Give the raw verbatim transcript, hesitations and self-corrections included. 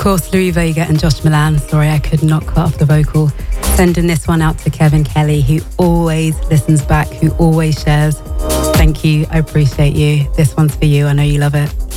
course, Louis Vega and Josh Milan. Sorry, I could not cut off the vocal. Sending this one out to Kevin Kelly, who always listens back, who always shares. Thank you. I appreciate you. This one's for you. I know you love it.